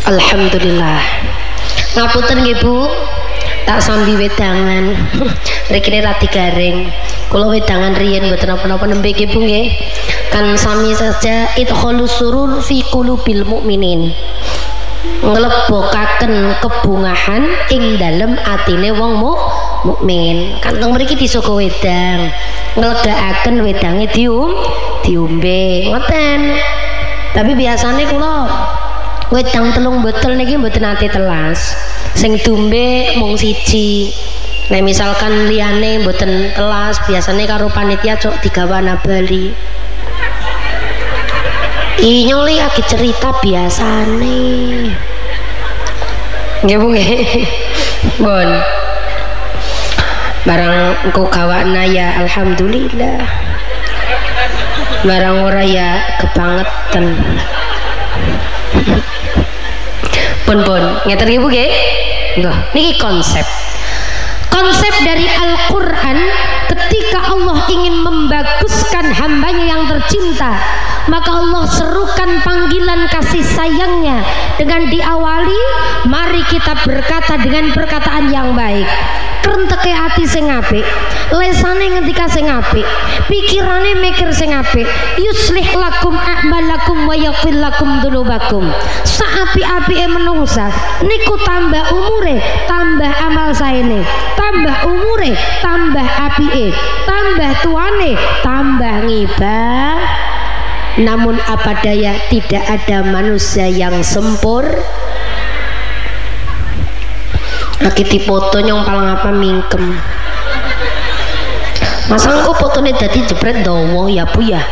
Alhamdulillah. Ngapunten nggih Bu, tak sambi wedangan. Rikine rati garing. Kula wedangan riyen mboten napa-napa nembe nggih Bu nggih. Kan sami saja idkhalus surur fi qulubil mukminin. Nglebokaken kebungahan ing dalem atine wong mukmin. Kantong mriki disogo wedang. Nglegakaken wedange diombe. Ngoten. Tapi biasanya kula wedang 3 botol niki mboten nate telas. Sing diombe mung 1. Nek misalkan liyane mboten telas, biasanya karo panitia cok digawana bali. Nyoli lagi cerita biasane. Nggih Bu nggih. Bon. Barang engko gawana ya alhamdulillah. Barang ora ya kebangetan. Pun ngeten nggih Bu nggih. Nggih, niki konsep dari Al-Quran. Ketika Allah ingin membaguskan hambanya yang tercinta, maka Allah serukan panggilan kasih sayangnya dengan diawali, mari kita berkata dengan perkataan yang baik. Krenteke ati sing apik, lesane ngendika sing apik, pikirane mikir sing apik. Yuslih lakum a'malakum wa yaghfir lakum dzunubakum. Saapi-apike menungsa niku tambah umure, tambah amal saene, tambah umure, tambah apike, tambah tuane, tambah ngibah. Namun apa daya, tidak ada manusia yang sempurna. Lagi dipoto nyong paling apa mingkem. Masa engko fotone dadi jebret dawa ya Bu ya.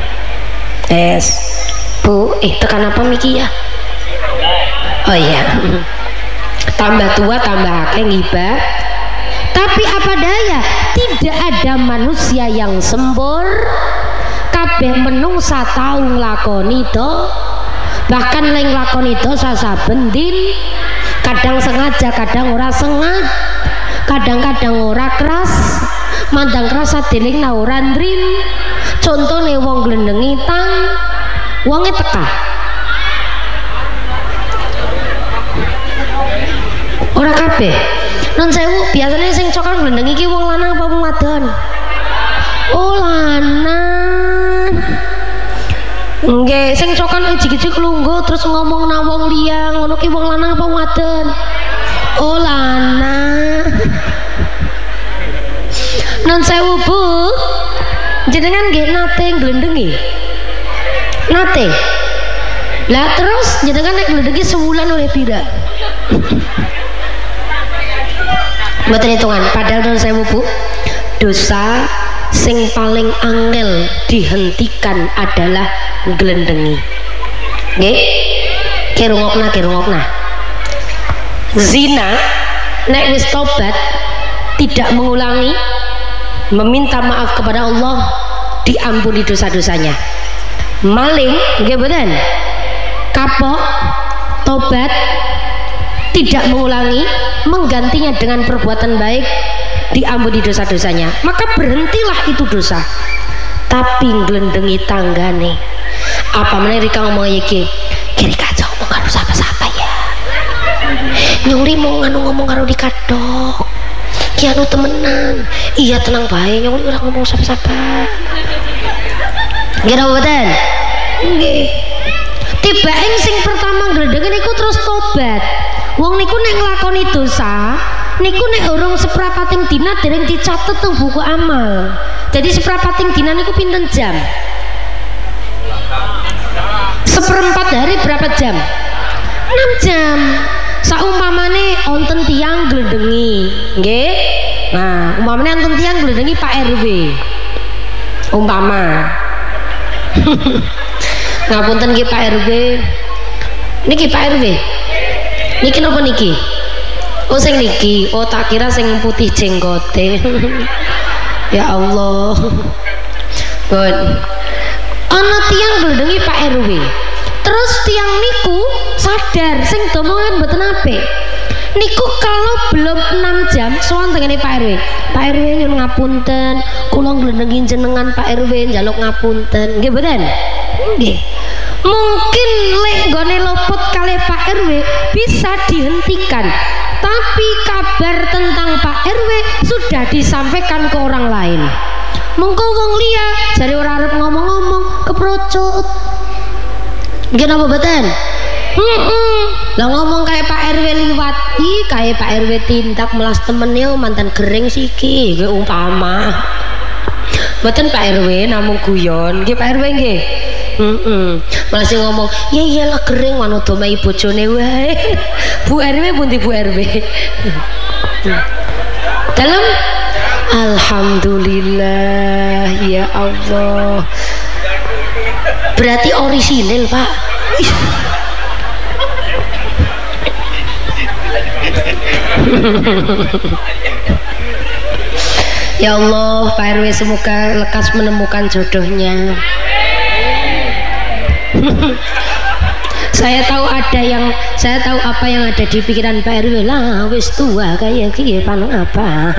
Bu, tekan apa miki ya? Oh iya. Tambah tua tambah akeh ngibah. Tapi apa daya, tidak ada manusia yang sempurna. Kabeh menungsa tau nglakoni do. Bahkan leng lakoni dosa saben din. Kadang sengaja, kadang ora sengaja, kadang-kadang ora keras, mandang kerasa dening ora ndrim. Contone wong glendengi tang, wonge teka. Ora kabeh. Nun sewu, biasanya sing cokal glendengi iki wong lanang apa wong wadon? Oh lanang. Nggih, sing cokan ijik-ijik lungguh terus ngomong nang wong liya, ngono ki wong lanang apa wadon? Oh lanang. Nun sewu Bu, jenengan nggih nate nglendengi? Nate. Lah terus jenengan nek nglendengi sebulan oleh pira? Mboten hitungan, padahal nun sewu Bu, dosa sing paling angel dihentikan adalah nglendengi. Nggih? Kirungokna. Zina nek wis tobat, tidak mengulangi, meminta maaf kepada Allah, diampuni dosa-dosanya. Maling, nggih mboten? Kapok, tobat, tidak mengulangi, menggantinya dengan perbuatan baik, diampuni dosa-dosanya. Maka berhentilah itu dosa. Tapi nglendengi tanggane. Apa meneh Rika ngomong iki? Kiri kacau ngomong karo siapa-siapa ya. Nyuri mau ngomong karo dikadok. Ki anu temenan. Iya tenang bae, nyuri ora ngomong siapa-siapa. Nggih napa mboten? Nggih. Tibaing sing pertama nglendengi niku terus tobat. Wong niku nek nglakoni dosa, niku nek urung seprapating dina dereng dicatet nang buku amal. Jadi seprapating dina niku pinten jam? 1/4 hari berapa jam? 6 jam. Saumpamane onten tiang glendengi, nggih. Nah, umpamane onten tiang glendengi Pak RW. Umpama. Ngapunten nggih Pak RW. Niki Pak RW. Niki napa niki? Oh sing niki. Oh tak kira sing putih jenggote. Ya Allah. Bon. Ana tiang glendengi Pak RW. Terus tiang niku sadar sing domongan mboten apik. Niku kalau belum 6 jam sowan tengene Pak RW. Pak RW nyuwun ngapunten, kula nglendengi jenengan Pak RW njaluk ngapunten. Nggih mboten? Nggih. Mungkin lek nggone luput kalih Pak Pak RW bisa dihentikan, tapi kabar tentang Pak RW sudah disampaikan ke orang lain. Mengko wong liya jare ora arep ngomong-ngomong keprocot. Nggih napa mboten? Lah ngomong kayak Pak RW liwat, kayak Pak RW tindak melas temennya mantan gering siki, kayak umpama. Mboten Pak RW namung guyon, nggih Pak RW nggih. Malah sing ngomong, ya iyalah gering wanodo mai bojone wae. Bu RW pundi Bu RW? Dalam alhamdulillah ya Allah. Berarti orisinil Pak. Ya Allah, Pak RW semoga lekas menemukan jodohnya. Saya tahu apa yang ada di pikiran Pak RW lah, wis tua kayak gini panu apa.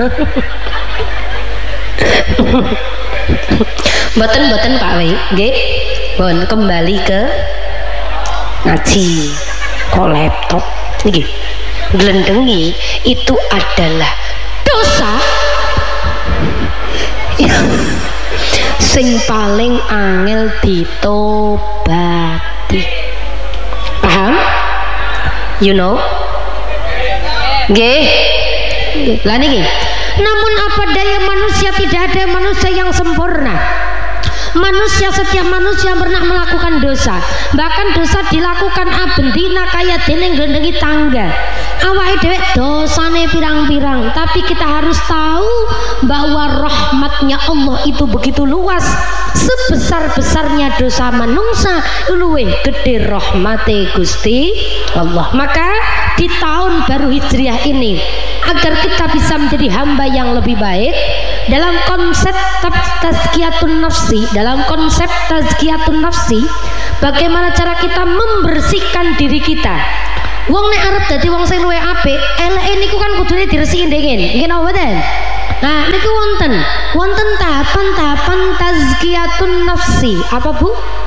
Boten Pak W, nggih. Bon kembali ke ngaji, kok laptop nggih. Gelendengi itu adalah dosa yang sing paling angel ditobati. Paham? You know? Nggih. Lah niki. Namun apa daya manusia, tidak ada manusia yang sempurna. Setiap manusia pernah melakukan dosa. Bahkan dosa dilakukan abendina kaya dene nglendengi tangga. Awake dhewe dosane pirang-pirang, tapi kita harus tahu bahwa rahmatnya Allah itu begitu luas. Sebesar-besarnya dosa manungsa luwih gede rahmate Gusti Allah. Maka di tahun baru Hijriah ini, agar kita bisa menjadi hamba yang lebih baik dalam konsep tazkiyatun nafsi, bagaimana cara kita membersihkan diri kita. Wong nek arep dadi wong sing luwih apik, eleke niku kan kudune diresiki ndengin. Nggih napa mboten? Nah, niku wonten tahapan-tahapan tazkiyatun nafsi. Apa Bu?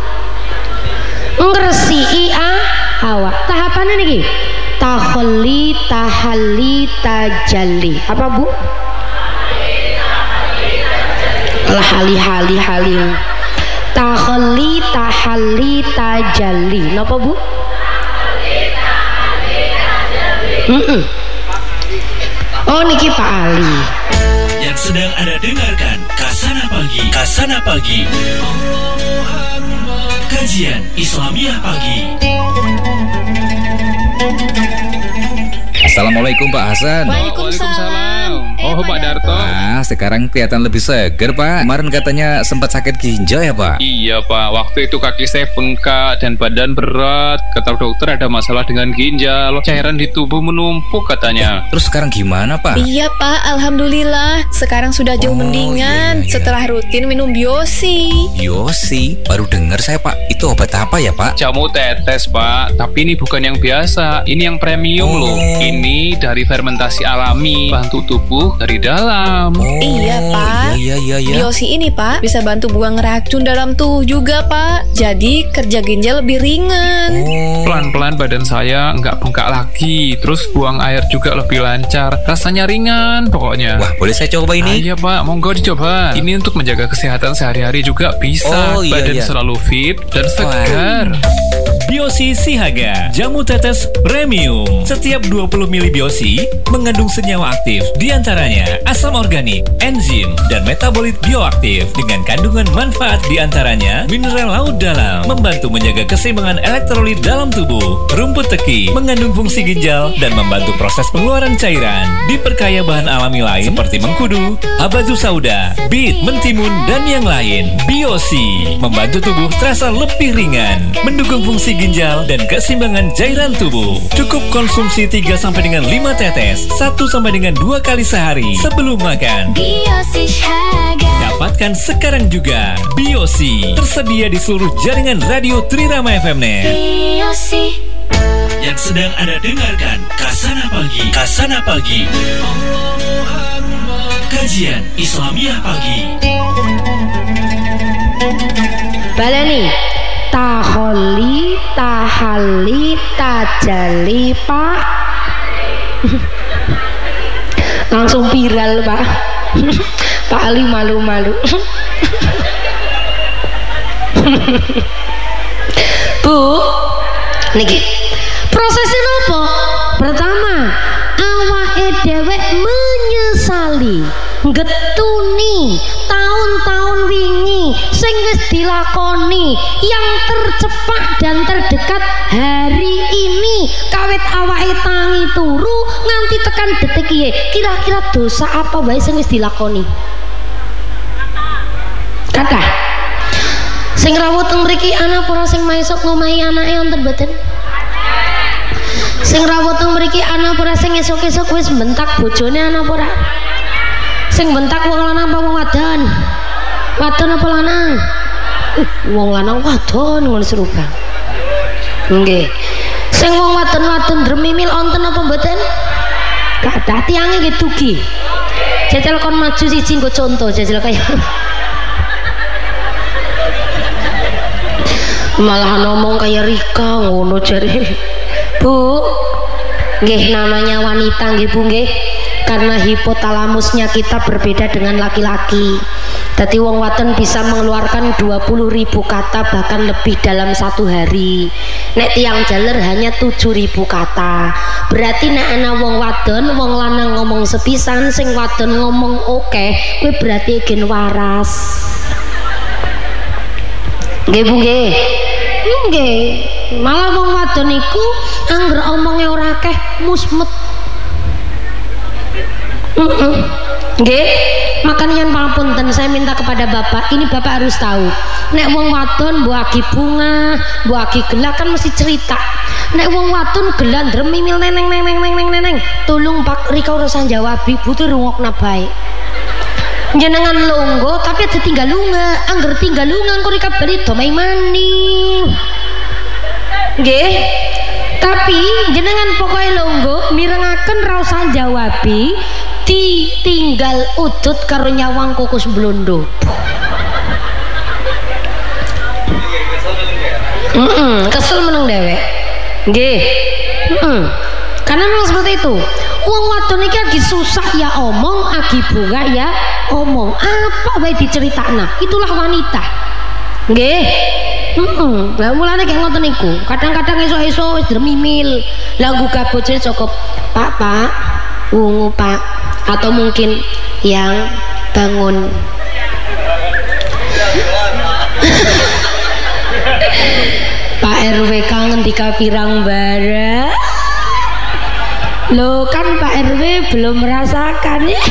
Ngresiki awak. Tahapane niki. Takhalli, tahalli, tajalli. Apa Bu? Hali. Takhalli, tahalli, tajalli. Napa Bu? Oh niki Pak Ali. Yang sedang Anda dengarkan Kasana Pagi. Kajian Islamiyah Pagi. Assalamualaikum Pak Hasan. Waalaikumsalam. Oh Pak Darto. Nah, sekarang kelihatan lebih seger Pak. Kemarin katanya sempat sakit ginjal ya Pak? Iya Pak, waktu itu kaki saya bengkak dan badan berat. Kata dokter ada masalah dengan ginjal, cairan di tubuh menumpuk katanya. Terus sekarang gimana Pak? Iya Pak, alhamdulillah. Sekarang sudah jauh mendingan setelah rutin minum biosi. Biosi? Baru dengar saya Pak. Itu obat apa ya Pak? Jamu tetes Pak, tapi ini bukan yang biasa. Ini yang premium loh. Ini dari fermentasi alami, bantu tubuh dari dalam. Iya Pak. Iya. Biosi ini Pak bisa bantu buang racun dalam tubuh juga Pak. Jadi kerja ginjal lebih ringan. Pelan-pelan badan saya nggak bengkak lagi. Terus buang air juga lebih lancar. Rasanya ringan pokoknya. Wah, boleh saya coba ini? Iya Pak, monggo dicoba. Ini untuk menjaga kesehatan sehari-hari juga bisa. Badan selalu fit dan segar. Biosi Sihaga, jamu tetes premium. Setiap 20 ml biosi mengandung senyawa aktif, diantaranya asam organik, enzim, dan metabolit bioaktif dengan kandungan manfaat diantaranya mineral laut dalam, membantu menjaga keseimbangan elektrolit dalam tubuh. Rumput teki mengandung fungsi ginjal dan membantu proses pengeluaran cairan. Diperkaya bahan alami lain seperti mengkudu, abatu sauda, bit, mentimun, dan yang lain. Biosi membantu tubuh terasa lebih ringan, mendukung fungsi ginjal dan keseimbangan cairan tubuh. Cukup konsumsi 3-5 tetes 1-2 kali sehari sebelum makan. Biosi Sihaga. Dapatkan sekarang juga. Biosi tersedia di seluruh jaringan radio Trirama FM Net. Biosi. Yang sedang Anda dengarkan Kasana Pagi. Kajian Islamiyah Pagi. Baleni taholi, tahali, tajali, Pak. Langsung viral, Pak. Pak Ali malu-malu. Bu, niki prosesnya apa? Pertama, awake dhewek menyesali getuni tahun-tahun wingi sing wis dilakoni yang tercepat dan terdekat hari ini kawit awake tangi turu nganti tekan detik iki. Kira-kira dosa apa wae sing wis dilakoni? Kathah. Sing rawuh teng mriki ana apa sing maesuk ngomahi anake wonten mboten? Sing rawuh teng mriki ana apa sing esuk-esuk wis bentak bojone ana apa ora? Sing bentak wong lanang apa wong wadon? Wadon apa lanang? Wong lanang wadon ngono serubang. Nggih. Sing wong wadon-wadon dremimil wonten apa mboten? Kathah tiange nggih dugi. Jajal kon maju siji nggo conto jajal kaya malah ngomong kayak Rika ngono jare. Bu, nggih namanya wanita nggih Bu nggih. Karena hipotalamusnya kita berbeda dengan laki-laki. Jadi wong wadon bisa mengeluarkan 20.000 kata bahkan lebih dalam satu hari. Nek tiang jaler hanya 7.000 kata. Berarti nek ana wong wadon, wong lanang ngomong sepisan, sing wadon ngomong oke, kuwi berarti gen waras. Nggih Bu nggih. Nggih. Malah wong wadon iku angger omonge ora akeh musmet. Nggih. Makanya pangapunten saya minta kepada Bapak, ini Bapak harus tahu. Nek wong wadon mbok agi bunga, mbok agi gelah kan mesti cerita. Nek wong wadon gelah dremimil neneng. Tolong Pak Rika ora usah jawab, butuh rungokna bae. Jenengan longgo tapi aja tinggal lunga, angger tinggal lunga engko Rika bali domai maning. Nggih. Tapi jenengan pokoknya longgo mirengaken ra usah jawabi, ditinggal udut karo nyawang kukus blondo. Kesel meneng dewek. Nggih. Karena memang seperti itu. Wong wadon iki lagi susah ya omong, lagi bunga ya omong. Apa wae diceritakna. Itulah wanita. Nggih. Lah mulane kayak ngoten niku. Kadang-kadang esuk-esuk wis dremimil. Lah gugah bojone cukup, Pak, ungu Pak, atau mungkin yang bangun. Pak RW kangen dikapirang bara. Loh kan Pak RW belum merasakan ya.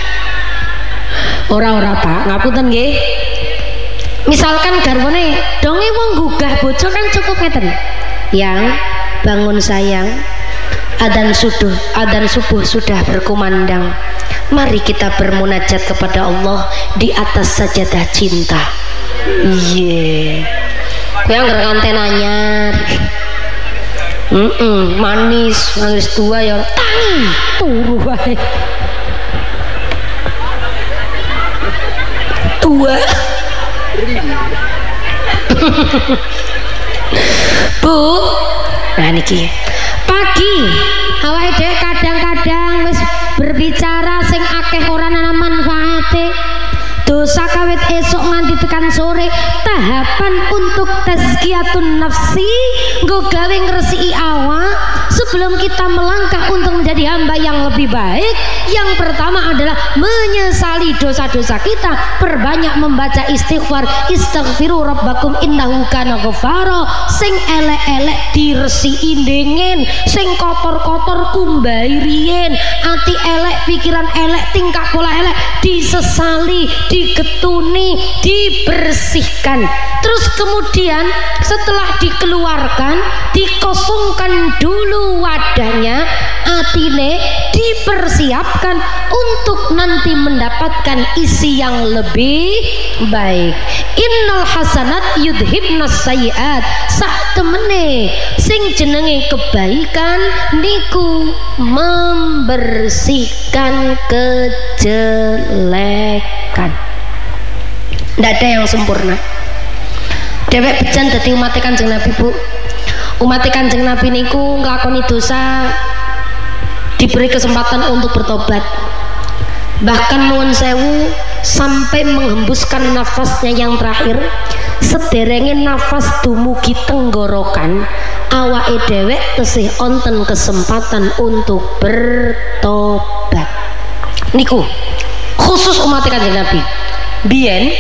Ora Pak, ngapunten nggih. Misalkan garwane donge wong gugah bojo kan cukup ngeten. Yang bangun sayang, adzan subuh sudah berkumandang. Mari kita bermunajat kepada Allah di atas sajadah cinta. Iya. Yang ngerkanten anyar. Manis tua ya tangi turu wae. Tua. Bu, nah niki pagi awake dhewe kadang-kadang wis berbicara sing akeh ora ana manfaate. Dosa kawit esok nganti tekan sore, tahapan untuk tazkiyatun nafsi nggo gawe ngresiki awak sebelum kita melangkah untuk menjadi hamba yang lebih baik. Yang pertama adalah menyesali dosa-dosa kita, perbanyak membaca istighfar. Istaghfiru rabbakum innahu kana ghafara. Sing elek-elek diresiki ndingen, sing kotor-kotor kumbai riyen, ati elek, pikiran elek, tingkah pola elek disesali, digetuni, dibersihkan. Terus kemudian setelah dikeluarkan, dikosongkan dulu wadahnya, atine dipersiapkan untuk nanti mendapatkan isi yang lebih baik. Innal hasanat yudhibnas sayyiat. Sak temene sing jenenge kebaikan niku membersihkan kejelekan. Tidak ada yang sempurna. Dewek bejan dadi umat Kanjeng Nabi, Bu. Umat Kanjeng Nabi niku nglakoni dosa diberi kesempatan untuk bertobat. Bahkan nuwun sewu sampai menghembuskan nafasnya yang terakhir, sederenge nafas dumugi tenggorokan, awake dhewek tesih onten kesempatan untuk bertobat. Niku khusus umat Kanjeng Nabi. Biyen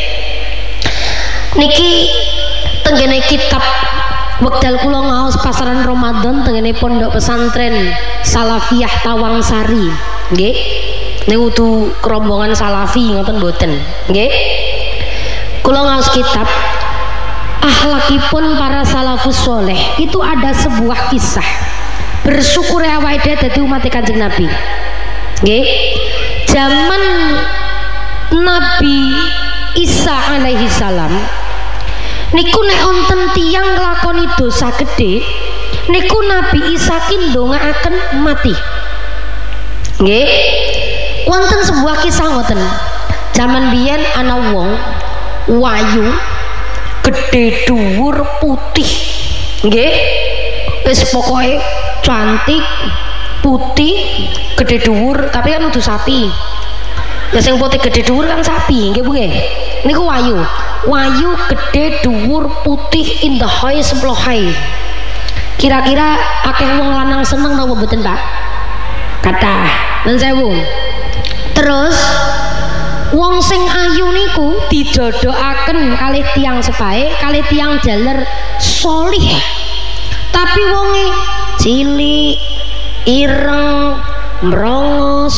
niki tenggene kitab wekdal kula ngaos pasaran Ramadan tenggene pondok pesantren Salafiyah Tawangsari, nggih. Niku tu rombongan salafi ngoten mboten, nggih. Kula ngaos kitab akhlakipun para salafus soleh, itu ada sebuah kisah bersyukur awake dhewe dadi umat Kanjeng Nabi, nggih. Zaman Nabi Isa alaihi salam niku nek wonten tiyang nglakoni dosa gedhe, niku Nabi Isa ki ndongaaken mati, nggih. Wonten sebuah kisah ngoten. Zaman biyen ana wong wayu gedhe dhuwur putih, nggih. Wis pokoke cantik, putih, gedhe dhuwur, tapi kan kudu sapi. Ya sing putih gedhe dhuwur kan sapi, nggih Bu nggih. Niku wayu. Wayu gedhe dhuwur putih in the highest of high. Kira-kira akeh wong lanang seneng napa mboten, Pak? Kathah. Nun sewu. Terus wong sing ayu niku dijodohaken kalih tiyang sepahe, kalih tiyang jaler solih. Tapi wonge cilik, ireng, mrongos.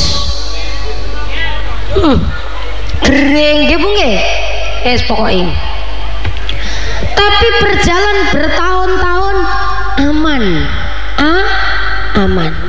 Gering nggih Bu nggih. Pokoke. Tapi berjalan bertahun-tahun aman. Aman.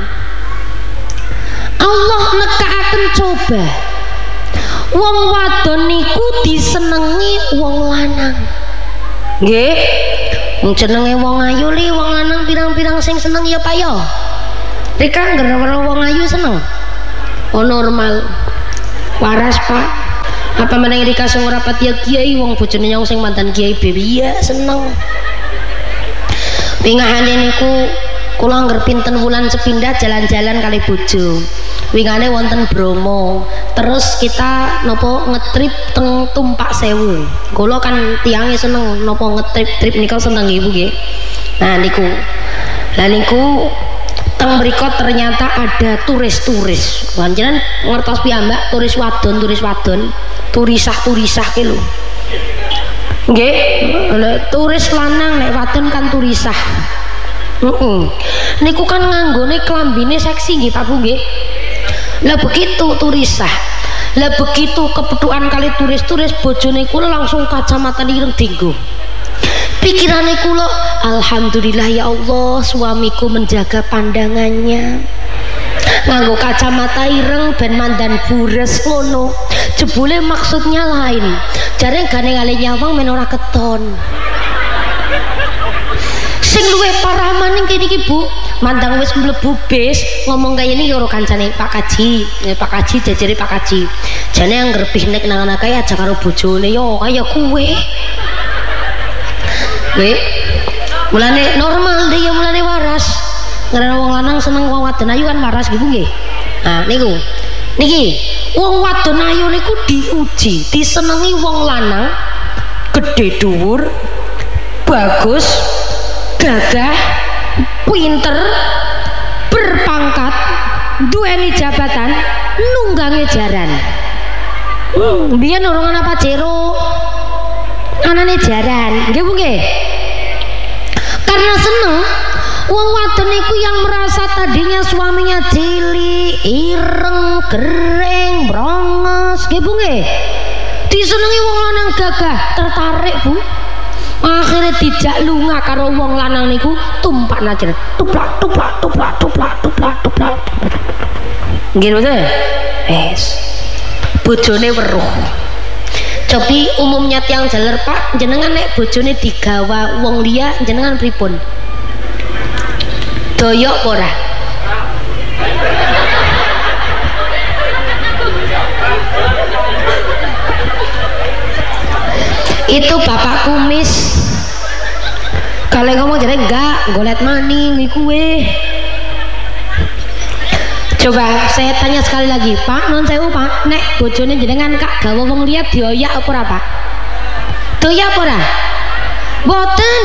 Allah nekaaken coba. Wong wadon niku disenengi wong lanang. Nggih. Wong jenenge wong ayu li, wong lanang pirang-pirang sing seneng ya Pak ya. Rika gara-gara wong ayu seneng. Oh normal. Waras Pak. Apa meneng Rika sing ora pati kiai, wong bojone nyong sing mantan kiai bebi ya seneng. Wingahane niku kula angger pinten wulan sepindah jalan-jalan kali bojo. Wingane wonten Bromo. Terus kita nopo ngetrip teng Tumpak Sewu. Kula kan tiange seneng nopo ngetrip-trip nika seneng Ibu nggih. Nah niku. Lah niku teng mriko ternyata ada turis-turis. Panjenengan ngertos piyambak turis wadon, turisah ki lho. Nggih, turis lanang nek wadon kan turisah. Niku kan nganggone klambine seksi nggih Pak Bu nggih. Lah begitu turisah. Lah begitu kepethukan kali turis-turis bojone kula langsung kacamata ireng dinggo. Pikirane kula, alhamdulillah ya Allah suamiku menjaga pandangannya. Nganggo kacamata ireng ben mandan bures ngono. Jebule maksudnya lain. Jare gane kali nyawang men ora keton. Sing luwih parah maning kene iki Bu, mandang wis mlebu bis ngomong kaya ini karo kancane Pak Kaji, Pak Kaji jajare Pak Kaji. Jane angger piknik nang anake aja karo bojone yo kaya kuwe. Mulane normal deh ya, mulane waras. Karena wong lanang seneng wong wadon ayu kan waras gitu nggih. Nah niku. Niki wong wadon ayu niku diuji, disenengi wong lanang gedhe dhuwur, bagus, gagah, pinter, berpangkat, duweni jabatan, nunggangi jaran. Biyen urung ana Pajero. Anane jaran, nggih Bu nggih. Karena seneng wong wadon iku yang merasa tadinya suaminya cilik, ireng, gereng, brongos, nggih Bu nggih. Disenengi wong lanang gagah, tertarik Bu. Akhirnya dijak lunga karo wong lanang niku tumpak najer. Tuplak tuplak tuplak tuplak tuplak tuplak. Nggih betul? Bojone weruh. Tapi umumnya tiang jaler Pak, jenengan nek bojone digawa wong liya jenengan pripun? Doyok ora? Itu bapak kumis enggak, golet maning iku weh. Coba saya tanya sekali lagi, Pak, non sewu Pak, nek bojone jenengan kak gawe wong liya dioyak apa ora Pak? Doyak apa ora? Boten.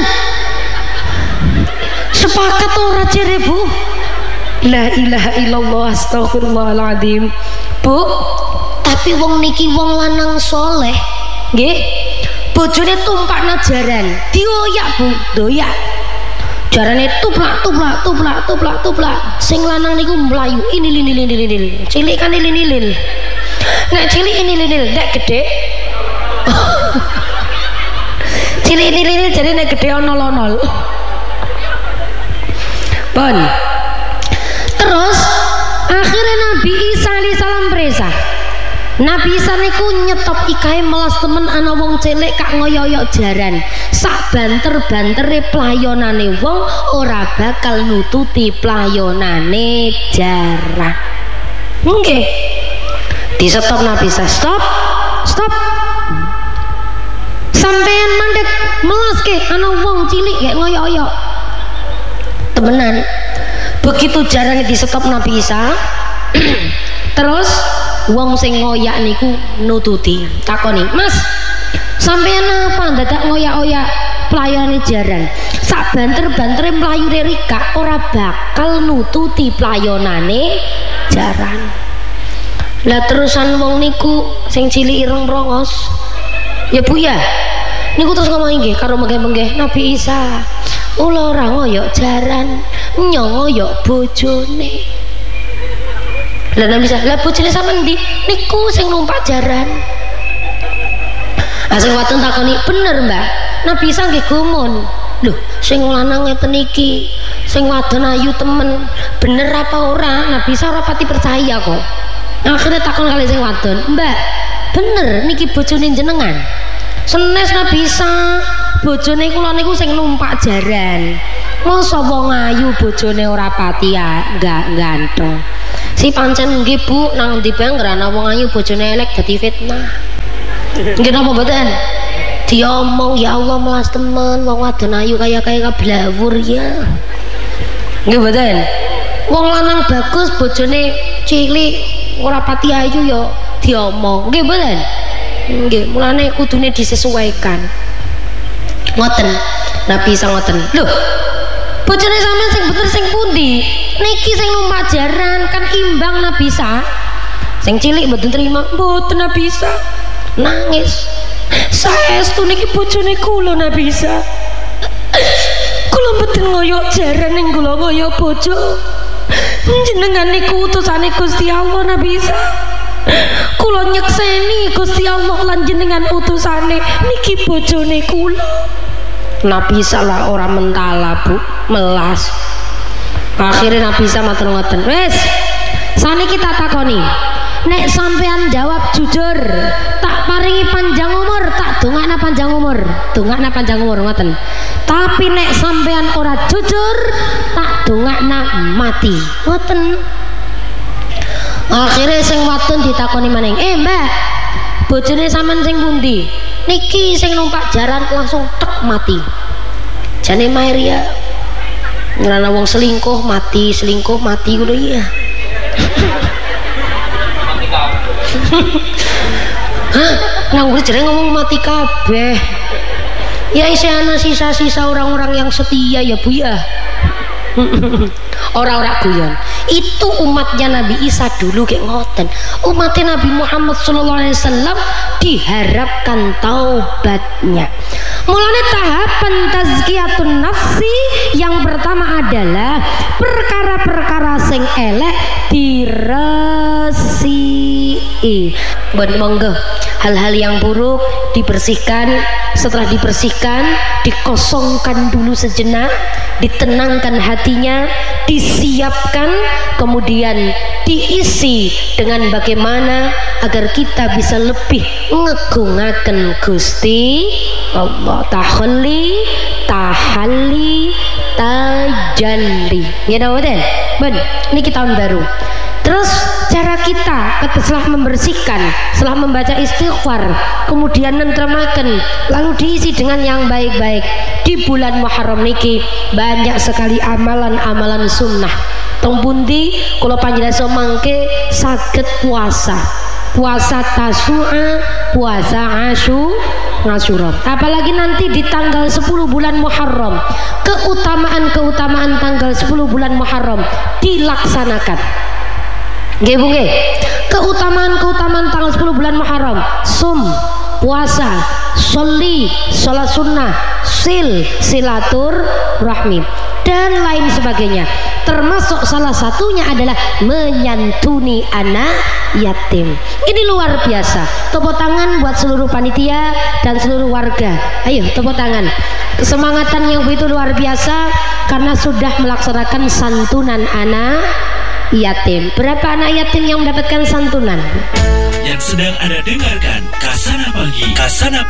Sepakat ora jere Bu? La ilaha illallah astagfirullahaladzim. Bu, tapi wong niki wong lanang soleh, nggih. Bojone tumpakna jaran, dioyak Bu, doyak. Jarane tuplak. Sing lanang niku mlayu ini. Cilik kan ini. Nek cilik ini, nek gede. Cilik ini jadi nek gede onol. Pun. Terus akhirnya Nabi Isa alaihissalam presa. Nabi Isa niku nyetop ikahe melas temen ana wong cilik kak ngoyoyok jaran. Sak banter-bantere playonane wong ora bakal nututi playonane jaran. Nggih. Di stop Nabi Isa, stop. Sampeyan mandek melaske ana wong cilik kayak ngoyoyok. Temenan. Begitu jarane di stop Nabi Isa. Terus wong sing ngoyak niku nututi takoni, Mas sampeyan apa dadak ngoyak-oyak playone jaran? Sak banter-bantere mlayu rika ora bakal nututi playonane jaran. Lah terusan wong niku sing cilik ireng rongos, ya Bu ya niku terus ngomong nggih karo menggeh-menggeh Nabi Isa, ula ora ngoyok jaran, ngoyok bojone. Lah Nabi Isa, lah bojone sampean ndi? Niku sing numpak jaran. Sing wadon takoni, bener Mbak. Nabi Isa nggih gumun. Lho, sing lanang ngeten iki, sing wadon ayu temen, bener apa ora? Nabi Isa ora pati percaya kok. Akhirnya takon kali sing wadon, Mbak, bener niki bojone jenengan? Senes Nabi Isa, bojone kula niku sing numpak jaran. Masa wong ayu bojone ora pati ya, enggak ganteng. Si pancen nggih Bu, nang ndi bae ngrana wong ayu bojone elek dadi fitnah. Nggih napa mboten? Diomong ya Allah melas temen wong wadon ayu kaya kablawur ya. Nggih mboten? Wong lanang bagus bojone cilik ora pati ayu ya diomong. Nggih mboten? Nggih, mulane kudune disesuaikan. Ngoten. Nabi Isa ngoten. Lho, bojone sampean sing bener sing pundi? Niki sing numpak jaran kan imbang Nabi Isa. Sing cilik mboten terima, mboten Nabi Isa. Nangis. Saestu niki bojone kula Nabi Isa. Kula mboten ngoyok jaran ning kula ngoyok bojo. Jenengan niku utusane Gusti Allah Nabi Isa. Kula nyekseni Gusti Allah lan jenengan utusane niki bojone kula. Nabi Isa lah ora mentala Bu, melas. Akhirnya Nabi Isa matur ngoten, wes saniki tak takoni, nek sampean jawab jujur tak paringi panjang umur, tak dongakna panjang umur ngoten. Tapi nek sampean ora jujur tak dongakna mati ngoten. Akhirnya sing wadon ditakoni maning, Mbak, bojone sampean sing pundi? Niki sing numpak jaran langsung tek mati. Jane Maria ngrana wong selingkuh mati ngono iya. Hah? Nang jere ngomong mati kabeh. Ya isih ana sisa-sisa orang-orang yang setia ya Bu ya. Orang-orang guyon. Itu umatnya Nabi Isa dulu kayak ngoten. Umatnya Nabi Muhammad SAW diharapkan taubatnya. Mulanya tahapan tazkiyatun nafsi yang pertama adalah perkara-perkara sing elek diresiki. Monggo hal-hal yang buruk dibersihkan. Setelah dibersihkan, dikosongkan dulu sejenak, ditenangkan hatinya, disiapkan, kemudian diisi dengan bagaimana agar kita bisa lebih ngegungaken Gusti Allah. Tahalli, tajalli. Ya mboten? Ben, niki tahun baru. Terus cara kita setelah membersihkan, setelah membaca istighfar, kemudian nentremaken, lalu diisi dengan yang baik-baik. Di bulan Muharram niki banyak sekali amalan-amalan sunnah. Teng pundi kula panjenengan mangke saged puasa Tasu'a, puasa Asyura. Apalagi nanti di tanggal 10 bulan Muharram, keutamaan tanggal 10 bulan Muharram dilaksanakan. Nggih Bu nggih. Keutamaan tanggal 10 bulan Muharram, puasa, sholat sunnah, silaturahmi dan lain sebagainya. Termasuk salah satunya adalah menyantuni anak yatim. Ini luar biasa. Tepuk tangan buat seluruh panitia dan seluruh warga. Ayo tepuk tangan. Kesemangatan yang begitu luar biasa karena sudah melaksanakan santunan anak yatim. Berapa anak yatim yang mendapatkan santunan? Yang sedang Anda dengarkan Kasana Pagi.